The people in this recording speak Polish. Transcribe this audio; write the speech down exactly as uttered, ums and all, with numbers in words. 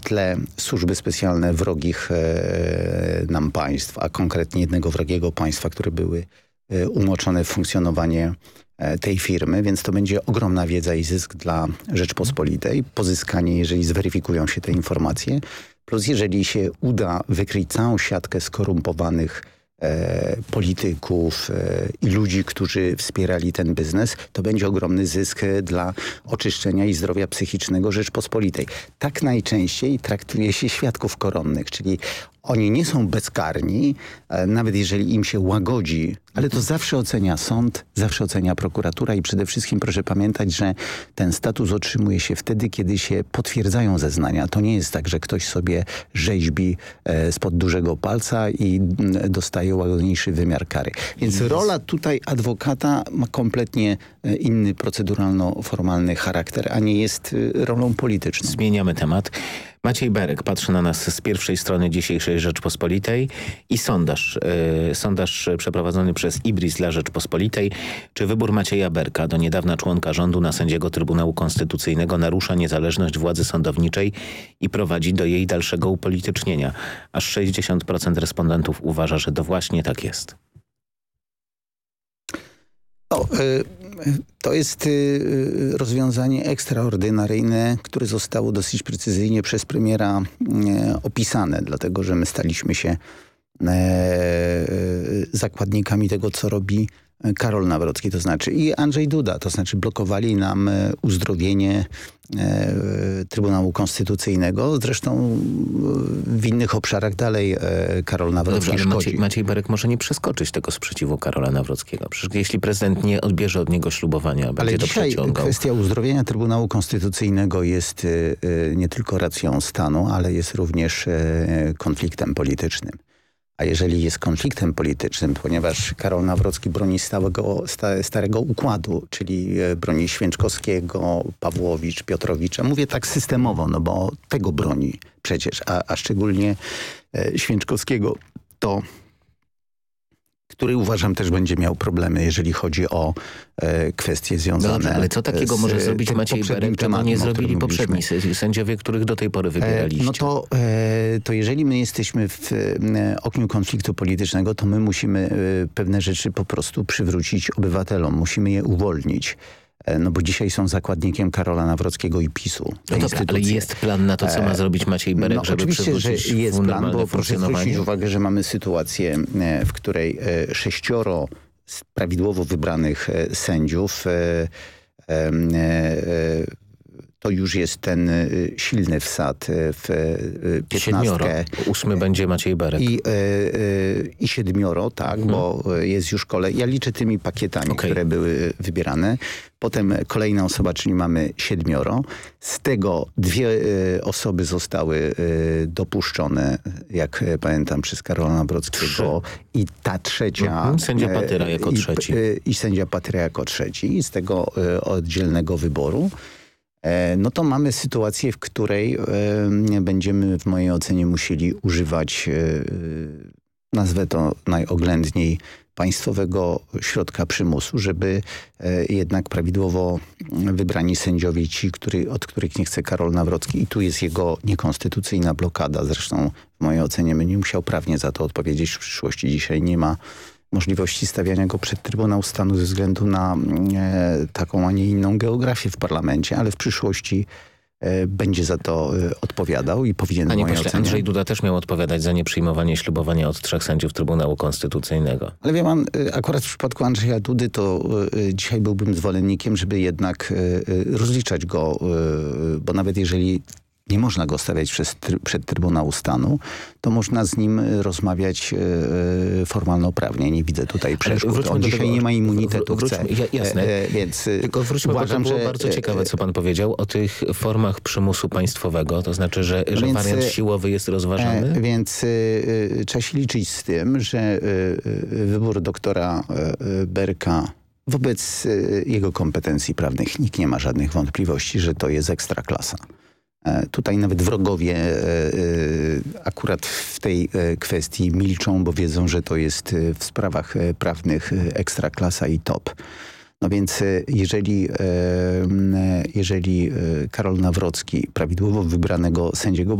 tle służby specjalne wrogich e, nam państw, a konkretnie jednego wrogiego państwa, które były e, umoczone w funkcjonowanie e, tej firmy, więc to będzie ogromna wiedza i zysk dla Rzeczpospolitej. Pozyskanie, jeżeli zweryfikują się te informacje, plus jeżeli się uda wykryć całą siatkę skorumpowanych E, polityków e, i ludzi, którzy wspierali ten biznes, to będzie ogromny zysk dla oczyszczenia i zdrowia psychicznego Rzeczpospolitej. Tak najczęściej traktuje się świadków koronnych, czyli oni nie są bezkarni, e, nawet jeżeli im się łagodzi, ale to zawsze ocenia sąd, zawsze ocenia prokuratura i przede wszystkim proszę pamiętać, że ten status otrzymuje się wtedy, kiedy się potwierdzają zeznania. To nie jest tak, że ktoś sobie rzeźbi e, spod dużego palca i m, dostaje łagodniejszy wymiar kary. Więc yes. rola tutaj adwokata ma kompletnie e, inny proceduralno-formalny charakter, a nie jest e, rolą polityczną. Zmieniamy temat. Maciej Berek patrzy na nas z pierwszej strony dzisiejszej Rzeczpospolitej i sondaż. Yy, sondaż przeprowadzony przez Ibris dla Rzeczpospolitej. Czy wybór Macieja Berka, do niedawna członka rządu, na sędziego Trybunału Konstytucyjnego narusza niezależność władzy sądowniczej i prowadzi do jej dalszego upolitycznienia? Aż sześćdziesiąt procent respondentów uważa, że to właśnie tak jest. O, y To jest y, rozwiązanie ekstraordynaryjne, które zostało dosyć precyzyjnie przez premiera y, opisane, dlatego że my staliśmy się y, y, zakładnikami tego, co robi Karol Nawrocki, to znaczy i Andrzej Duda, to znaczy blokowali nam y, uzdrowienie y, Trybunału Konstytucyjnego. Zresztą y, w innych obszarach dalej y, Karol Nawrocki Dobrze, ale szkodzi. Maciej, Maciej Berek może nie przeskoczyć tego sprzeciwu Karola Nawrockiego. Przecież jeśli prezydent nie odbierze od niego ślubowania, będzie Ale to dzisiaj przeciągał. kwestia uzdrowienia Trybunału Konstytucyjnego jest y, y, nie tylko racją stanu, ale jest również y, konfliktem politycznym. A jeżeli jest konfliktem politycznym, ponieważ Karol Nawrocki broni stałego, sta, starego układu, czyli broni Święczkowskiego, Pawłowicz, Piotrowicza. Mówię tak systemowo, no bo tego broni przecież, a, a szczególnie e, Święczkowskiego, to który uważam też będzie miał problemy, jeżeli chodzi o e, kwestie związane Dobrze, ale co takiego z, może zrobić Maciej Berek, czego nie zrobili poprzedni sędziowie, których do tej pory wybieraliście? E, no to, e, to jeżeli my jesteśmy w e, ogniu konfliktu politycznego, to my musimy e, pewne rzeczy po prostu przywrócić obywatelom. Musimy je uwolnić. No bo dzisiaj są zakładnikiem Karola Nawrockiego i PiSu. No dobra, ale jest plan na to, co ma zrobić Maciej Berek, no, żeby oczywiście, że jest plan, bo proszę zwrócić funkcjonowanie? uwagę, że mamy sytuację, w której sześcioro prawidłowo wybranych sędziów to już jest ten silny wsad w piętnastkę. Siedmioro. Ósmy będzie Maciej Berek. I, y, i siedmioro, tak, hmm. bo jest już kolej. Ja liczę tymi pakietami, okay. które były wybierane. Potem kolejna osoba, czyli mamy siedmioro. Z tego dwie y, osoby zostały y, dopuszczone, jak y, pamiętam, przez Karola Nawrockiego. I ta trzecia... Mhm. Sędzia Patyra jako y, trzeci. Y, I sędzia Patyra jako trzeci. Z tego y, oddzielnego wyboru. No to mamy sytuację, w której e, będziemy w mojej ocenie musieli używać, e, nazwę to najoględniej, państwowego środka przymusu, żeby e, jednak prawidłowo wybrani sędziowie, ci, który, od których nie chce Karol Nawrocki, i tu jest jego niekonstytucyjna blokada, zresztą w mojej ocenie będzie musiał prawnie za to odpowiedzieć w przyszłości. Dzisiaj nie ma możliwości stawiania go przed Trybunał Stanu ze względu na e, taką, a nie inną geografię w parlamencie, ale w przyszłości e, będzie za to e, odpowiadał i powinien, Panie w mojej pośle, ocenie. Andrzej Duda też miał odpowiadać za nieprzyjmowanie ślubowania od trzech sędziów Trybunału Konstytucyjnego. Ale wie pan, e, akurat w przypadku Andrzeja Dudy to e, dzisiaj byłbym zwolennikiem, żeby jednak e, rozliczać go, e, bo nawet jeżeli nie można go stawiać przez, przed Trybunał Stanu, to można z nim rozmawiać e, formalno-prawnie. Nie widzę tutaj przeszkód. On dzisiaj tego, nie ma immunitetu. Wróćmy, chce, jasne. E, więc Tylko wróćmy, uważam, bo to było że bardzo ciekawe, co pan powiedział o tych formach przymusu państwowego. To znaczy, że, że więc, wariant siłowy jest rozważany? E, więc e, trzeba się liczyć z tym, że e, wybór doktora e, Berka wobec e, jego kompetencji prawnych nikt nie ma żadnych wątpliwości, że to jest ekstraklasa. Tutaj nawet wrogowie akurat w tej kwestii milczą, bo wiedzą, że to jest w sprawach prawnych ekstraklasa i top. No więc jeżeli, jeżeli Karol Nawrocki, prawidłowo wybranego sędziego,